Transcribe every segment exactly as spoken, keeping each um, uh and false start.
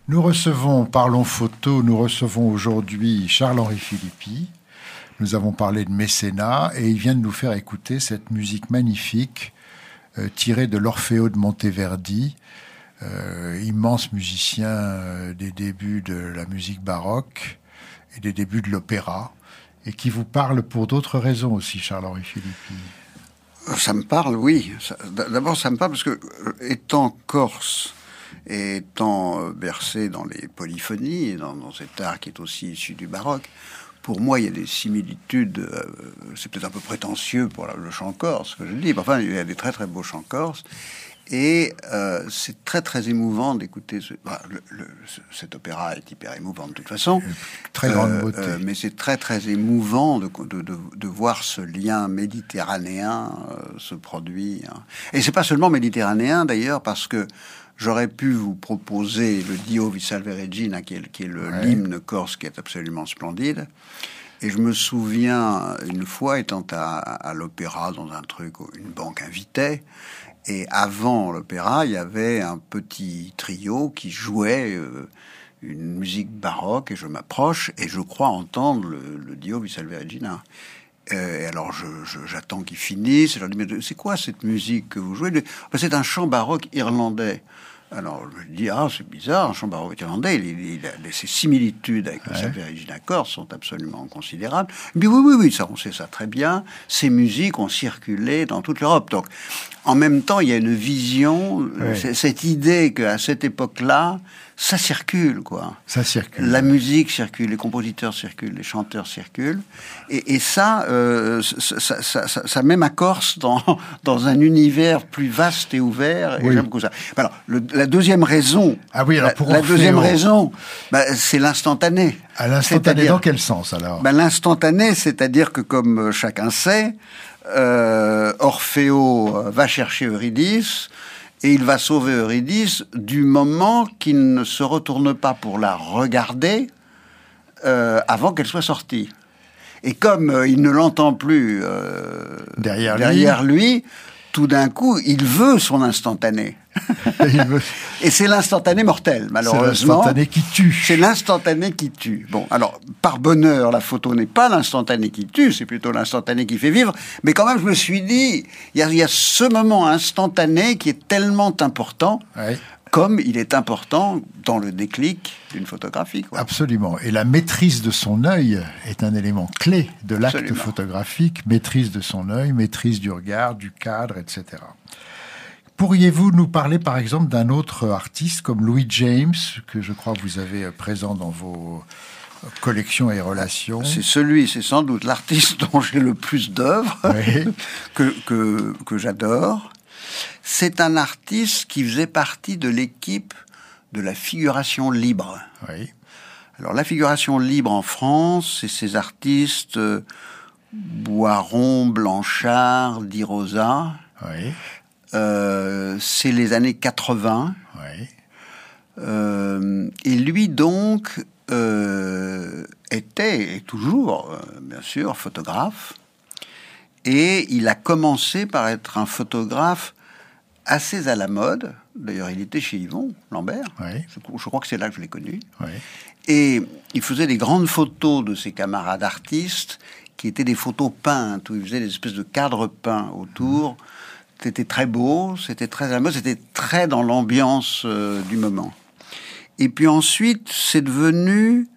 Nous recevons, parlons photo, nous recevons aujourd'hui Charles-Henri Philippi. Nous avons parlé de mécénat et il vient de nous faire écouter cette musique magnifique euh, tirée de l'Orfeo de Monteverdi, euh, immense musicien euh, des débuts de la musique baroque et des débuts de l'opéra, et qui vous parle pour d'autres raisons aussi, Charles-Henri Philippi. Ça me parle, oui. D'abord, ça me parle parce que, étant corse et étant bercé dans les polyphonies, dans, dans cet art qui est aussi issu du baroque, pour moi, il y a des similitudes. Euh, c'est peut-être un peu prétentieux pour la, le chant corse, que je dis. Enfin, il y a des très très beaux chants corse. Et euh, c'est très très émouvant d'écouter ce, bah, le, le, ce, cet opéra est hyper émouvant de toute façon, très grande euh, beauté. Euh, mais c'est très très émouvant de, de, de, de voir ce lien méditerranéen euh, se produire. Et c'est pas seulement méditerranéen d'ailleurs, parce que j'aurais pu vous proposer le Dio vi salve Regina, qui est, qui est le, ouais. l'hymne corse, qui est absolument splendide. Et je me souviens une fois étant à, à l'opéra dans un truc où une banque invitait. Et avant l'opéra, il y avait un petit trio qui jouait euh, une musique baroque, et je m'approche et je crois entendre le, le Dio vi salve Regina. Euh, et alors je, je, j'attends qu'ils finissent. Et je leur dis, mais c'est quoi cette musique que vous jouez? Ben, c'est un chant baroque irlandais. Alors je me dis, ah, c'est bizarre, un chant baroque irlandais, il, il, il a, ses similitudes avec le ouais. Salve Regina corse sont absolument considérables. Mais oui, oui, oui, ça, on sait ça très bien. Ces musiques ont circulé dans toute l'Europe. Donc, en même temps, il y a une vision, ouais. cette idée qu'à cette époque-là, ça circule, quoi. Ça circule. La musique circule, les compositeurs circulent, les chanteurs circulent. Et, et ça, euh, ça, ça, ça, ça, ça met ma Corse dans, dans un univers plus vaste et ouvert. Et oui. J'aime beaucoup ça. Alors, le, la deuxième raison. Ah oui, alors pour La, la deuxième au... raison, bah, c'est l'instantané. À l'instantané, dans quel sens, alors? Bah, l'instantané, c'est-à-dire que, comme chacun sait, euh, Orfeo va chercher Eurydice, et il va sauver Eurydice du moment qu'il ne se retourne pas pour la regarder euh, avant qu'elle soit sortie. Et comme euh, il ne l'entend plus euh, derrière, derrière lui. lui, tout d'un coup, il veut son instantané. Et, veut... et c'est l'instantané mortel, malheureusement. C'est l'instantané qui tue. C'est l'instantané qui tue. Bon, alors, par bonheur, la photo n'est pas l'instantané qui tue, c'est plutôt l'instantané qui fait vivre. Mais quand même, je me suis dit, il y, y a ce moment instantané qui est tellement important, ouais. comme il est important dans le déclic d'une photographie, quoi. Absolument. Et la maîtrise de son œil est un élément clé de l'acte Absolument. photographique. Maîtrise de son œil, maîtrise du regard, du cadre, et cetera. Pourriez-vous nous parler, par exemple, d'un autre artiste comme Louis James, que je crois que vous avez présent dans vos collections et relations? C'est celui, c'est sans doute l'artiste dont j'ai le plus d'œuvres, oui. que, que, que j'adore. C'est un artiste qui faisait partie de l'équipe de la figuration libre. Oui. Alors, la figuration libre en France, c'est ces artistes euh, Boiron, Blanchard, Di Rosa. Oui. Euh, c'est les années quatre-vingts. Oui. Euh, et lui, donc, euh, était, et toujours, euh, bien sûr, photographe. Et il a commencé par être un photographe assez à la mode. D'ailleurs, il était chez Yvon Lambert. Oui. Je, je crois que c'est là que je l'ai connu. Oui. Et il faisait des grandes photos de ses camarades artistes, qui étaient des photos peintes, où il faisait des espèces de cadres peints autour. Mmh. C'était très beau, c'était très à la mode, c'était très dans l'ambiance euh, du moment. Et puis ensuite, c'est devenu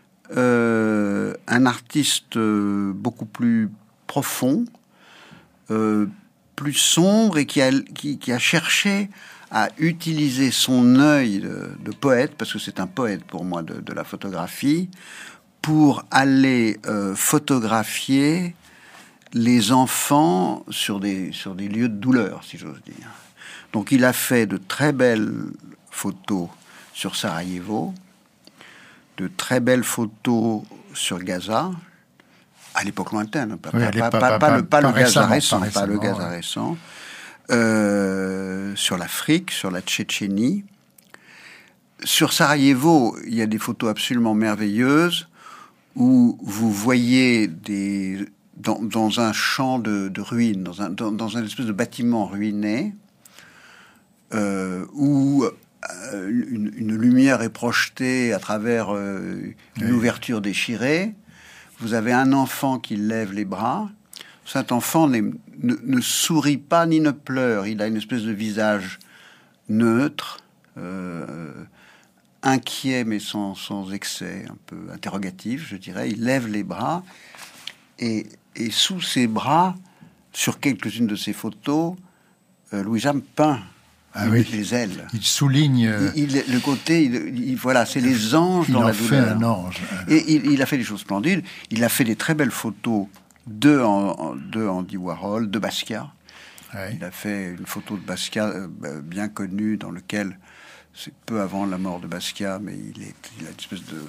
euh, un artiste euh, beaucoup plus profond, euh, plus sombre, et qui a, qui, qui a cherché à utiliser son œil de, de poète, parce que c'est un poète pour moi de, de la photographie, pour aller euh, photographier les enfants sur des, sur des lieux de douleur, si j'ose dire. Donc il a fait de très belles photos sur Sarajevo, de très belles photos sur Gaza, à l'époque lointaine, pas, oui, pas, pas, pas, pas le, pas le Gaza récent, pas, pas le Gaza ouais. récent, euh, sur l'Afrique, sur la Tchétchénie. Sur Sarajevo, il y a des photos absolument merveilleuses où vous voyez des... Dans, dans un champ de, de ruines, dans un, dans, dans un espèce de bâtiment ruiné, euh, où euh, une, une lumière lumière est projetée à travers euh, une oui. ouverture déchirée. Vous avez un enfant qui lève les bras. Cet enfant ne, ne sourit pas ni ne pleure. Il a une espèce de visage neutre, euh, inquiet mais sans, sans excès, un peu interrogatif, je dirais. Il lève les bras et, et sous ses bras, sur quelques-unes de ses photos, euh, Louis-Jam peint ah oui. les ailes. Il souligne euh... il, il, le côté. Il, il, voilà, c'est les anges il dans en la fait douleur. Un ange. Et il, il a fait des choses splendides. Il a fait des très belles photos de, en, de Andy Warhol, de Basquiat. Ouais. Il a fait une photo de Basquiat euh, bien connue dans lequel c'est peu avant la mort de Basquiat, mais il, est, il a une espèce de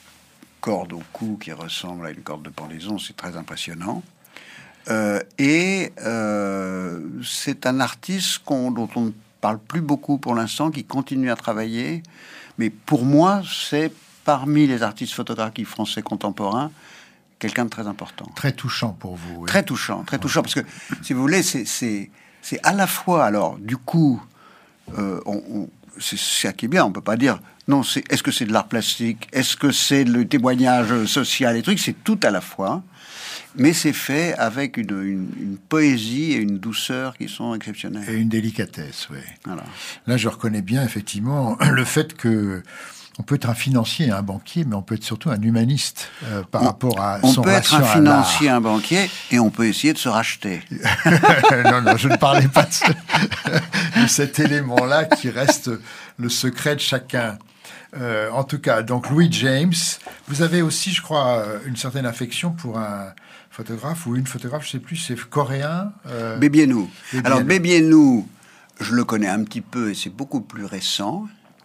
corde au cou qui ressemble à une corde de pendaison. C'est très impressionnant. Euh, et euh, c'est un artiste qu'on, dont on ne parle plus beaucoup pour l'instant, qui continue à travailler. Mais pour moi, c'est parmi les artistes photographiques français contemporains quelqu'un de très important. Très touchant pour vous. Oui. Très touchant, très touchant, parce que, si vous voulez, c'est, c'est, c'est à la fois, alors, du coup, euh, on, on, c'est ça qui est bien, on peut pas dire, non, c'est, est-ce que c'est de l'art plastique, est-ce que c'est le témoignage social, les trucs, c'est tout à la fois, mais c'est fait avec une, une, une poésie et une douceur qui sont exceptionnelles. Et une délicatesse, oui. Voilà. Là, je reconnais bien, effectivement, le fait que on peut être un financier, un banquier, mais on peut être surtout un humaniste euh, par on, rapport à on son peut être un à financier, l'art. un banquier, et on peut essayer de se racheter. non, non, je ne parlais pas de, ce, de cet élément-là qui reste le secret de chacun. Euh, en tout cas, donc Louis James, vous avez aussi, je crois, une certaine affection pour un photographe ou une photographe, je ne sais plus, c'est coréen. Euh... Bébiénou. Alors Bébiénou, je le connais un petit peu et c'est beaucoup plus récent.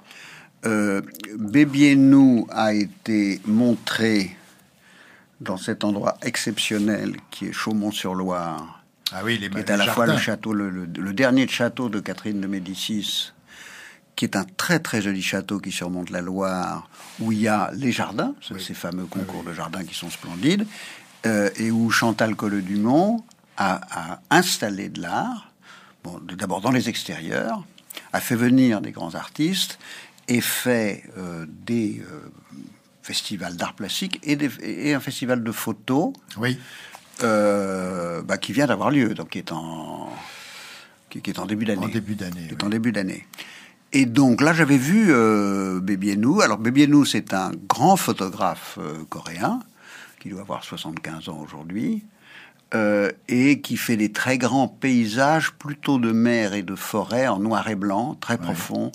Euh, Bébiénou a été montré dans cet endroit exceptionnel qui est Chaumont-sur-Loire, ah oui, les qui est à la jardins. fois le château, le, le, le dernier château de Catherine de Médicis, qui est un très très joli château qui surmonte la Loire, où il y a les jardins, oui. ces fameux concours oui. de jardins qui sont splendides, euh, et où Chantal Collot-Dumont a, a installé de l'art, bon, d'abord dans les extérieurs, a fait venir des grands artistes, et fait euh, des euh, festivals d'art plastique et, des, et un festival de photos oui. euh, bah, qui vient d'avoir lieu, donc qui est en, qui, qui est en début d'année. En début d'année, qui est oui. en début d'année. Et donc là, j'avais vu euh, Bébiénou. Alors Bébiénou, c'est un grand photographe euh, coréen qui doit avoir soixante-quinze ans aujourd'hui. Euh, et qui fait des très grands paysages, plutôt de mer et de forêt, en noir et blanc, très ouais. profond.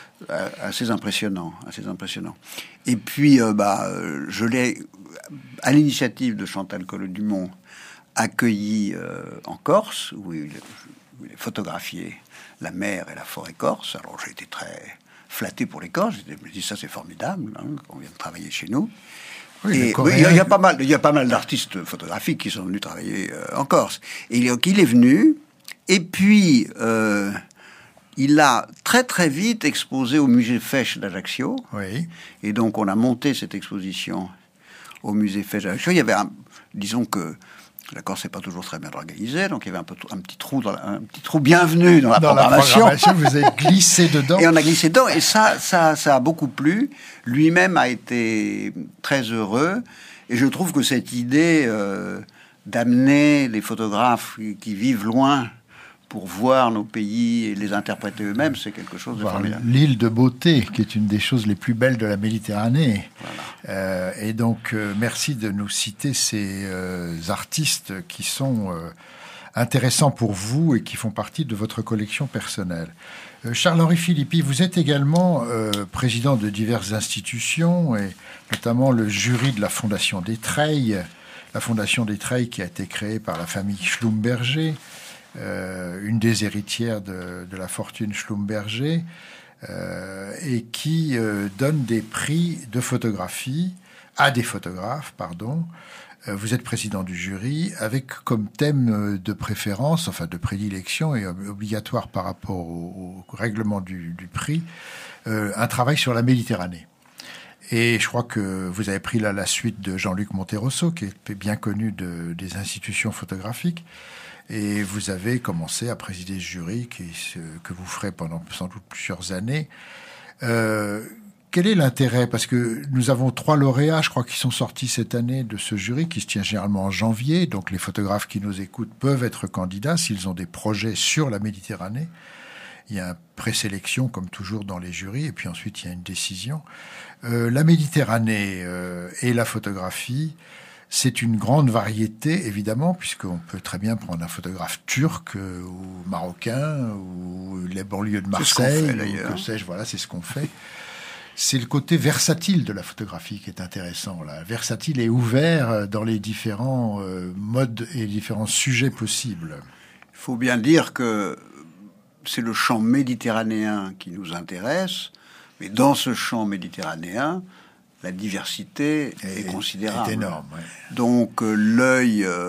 Assez impressionnant, assez impressionnant. Et puis, euh, bah, je l'ai, à l'initiative de Chantal Collot-Dumont, accueilli euh, en Corse, où il, où il a photographié la mer et la forêt corse. Alors, j'ai été très flatté pour les Corses. Je me dis, ça, c'est formidable, hein, qu'on vienne travailler chez nous. Oui, et oui, il y, y a pas mal, il y a pas mal d'artistes photographiques qui sont venus travailler euh, en Corse. Et il, il est venu, et puis... Euh, il a très très vite exposé au musée Fesch d'Ajaccio. Oui. Et donc on a monté cette exposition au musée Fesch d'Ajaccio. Il y avait un, disons que la Corse n'est pas toujours très bien organisée, donc il y avait un, peu, un petit trou, dans la, un petit trou bienvenu dans la dans programmation. La programmation, vous avez glissé dedans. Et on a glissé dedans, et ça, ça, ça a beaucoup plu. Lui-même a été très heureux, et je trouve que cette idée euh, d'amener les photographes qui vivent loin pour voir nos pays et les interpréter eux-mêmes, c'est quelque chose de voir formidable. L'île de beauté, qui est une des choses les plus belles de la Méditerranée. Voilà. Euh, et donc, euh, merci de nous citer ces euh, artistes qui sont euh, intéressants pour vous et qui font partie de votre collection personnelle. Euh, Charles-Henri Philippi, vous êtes également euh, président de diverses institutions, et notamment le jury de la Fondation des Treilles, la Fondation des Treilles qui a été créée par la famille Schlumberger, Euh, une des héritières de, de la fortune Schlumberger, euh, et qui euh, donne des prix de photographie à des photographes, pardon. Euh, vous êtes président du jury, avec comme thème de préférence, enfin de prédilection et obligatoire par rapport au, au règlement du, du prix, euh, un travail sur la Méditerranée. Et je crois que vous avez pris là la suite de Jean-Luc Monterosso, qui est bien connu de, des institutions photographiques. Et vous avez commencé à présider ce jury qui, que vous ferez pendant sans doute plusieurs années. Euh, quel est l'intérêt? Parce que nous avons trois lauréats, je crois, qui sont sortis cette année de ce jury, qui se tient généralement en janvier. Donc les photographes qui nous écoutent peuvent être candidats s'ils ont des projets sur la Méditerranée. Il y a une présélection, comme toujours dans les jurys, et puis ensuite il y a une décision. Euh, la Méditerranée euh, et la photographie, c'est une grande variété, évidemment, puisqu'on peut très bien prendre un photographe turc euh, ou marocain ou les banlieues de Marseille. C'est ce qu'on fait, d'ailleurs. Que sais-je, voilà, c'est ce qu'on fait. C'est le côté versatile de la photographie qui est intéressant. Là. Versatile et ouvert dans les différents euh, modes et les différents sujets possibles. Il faut bien dire que c'est le champ méditerranéen qui nous intéresse, mais dans ce champ méditerranéen, la diversité est, est considérable. Est énorme, ouais. Donc euh, l'œil... Euh,